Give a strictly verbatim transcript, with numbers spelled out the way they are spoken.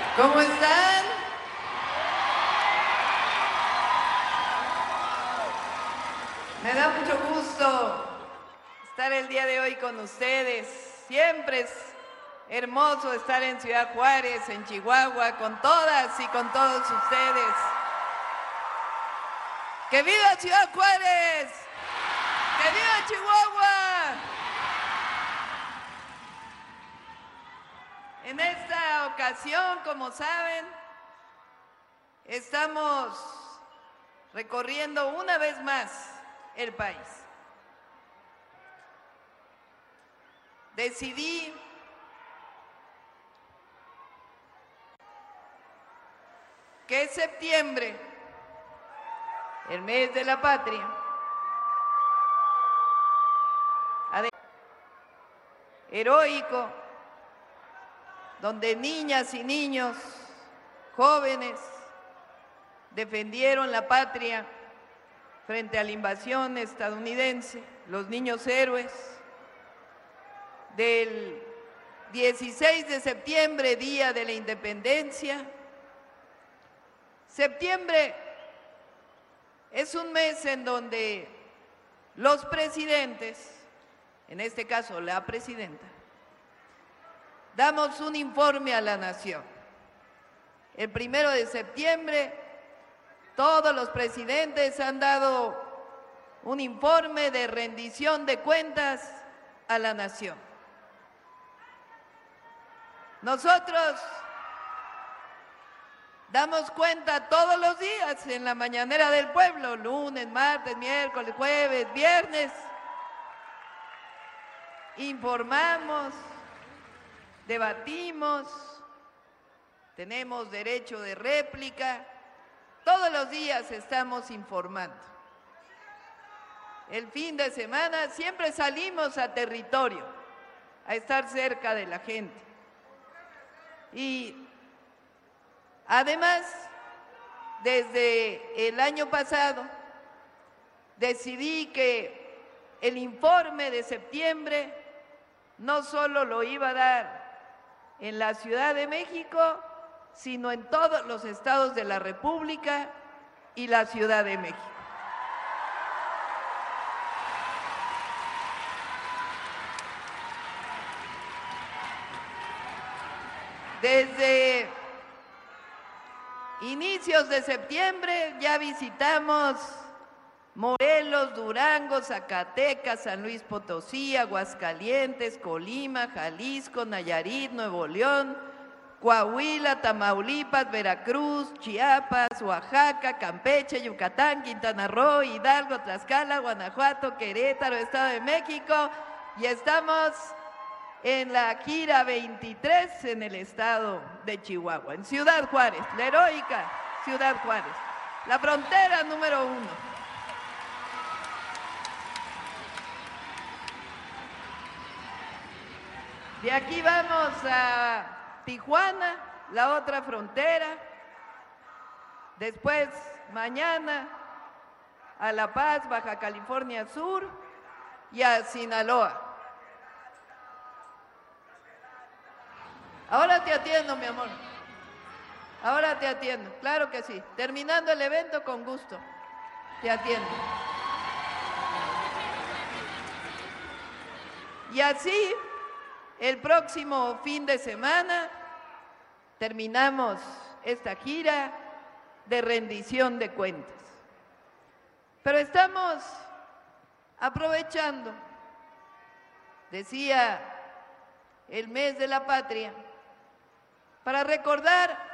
¿Cómo están? Me da mucho gusto estar el día de hoy con ustedes. Siempre es hermoso estar en Ciudad Juárez, en Chihuahua, con todas y con todos ustedes. ¡Que viva Ciudad Juárez! ¡Que viva Chihuahua! En esta ocasión, como saben, estamos recorriendo una vez más el país. Decidí que septiembre, el mes de la patria, heroico, donde niñas y niños, jóvenes, defendieron la patria frente a la invasión estadounidense, los niños héroes, del dieciséis de septiembre, Día de la Independencia. Septiembre es un mes en donde los presidentes, en este caso la presidenta, damos un informe a la nación. El primero de septiembre, todos los presidentes han dado un informe de rendición de cuentas a la nación. Nosotros damos cuenta todos los días en la mañanera del pueblo, lunes, martes, miércoles, jueves, viernes. Informamos, debatimos, tenemos derecho de réplica, todos los días estamos informando. El fin de semana siempre salimos a territorio, a estar cerca de la gente. Y además, desde el año pasado, decidí que el informe de septiembre no solo lo iba a dar en la Ciudad de México, sino en todos los estados de la República y la Ciudad de México. Desde inicios de septiembre ya visitamos Morelos, Durango, Zacatecas, San Luis Potosí, Aguascalientes, Colima, Jalisco, Nayarit, Nuevo León, Coahuila, Tamaulipas, Veracruz, Chiapas, Oaxaca, Campeche, Yucatán, Quintana Roo, Hidalgo, Tlaxcala, Guanajuato, Querétaro, Estado de México, y estamos en la gira veintitrés en el estado de Chihuahua, en Ciudad Juárez, la heroica Ciudad Juárez, la frontera número uno. De aquí vamos a Tijuana, la otra frontera, después mañana a La Paz, Baja California Sur, y a Sinaloa. Ahora te atiendo, mi amor. Ahora te atiendo, claro que sí. Terminando el evento, con gusto, te atiendo. Y así, el próximo fin de semana, terminamos esta gira de rendición de cuentas. Pero estamos aprovechando, decía, el mes de la patria, para recordar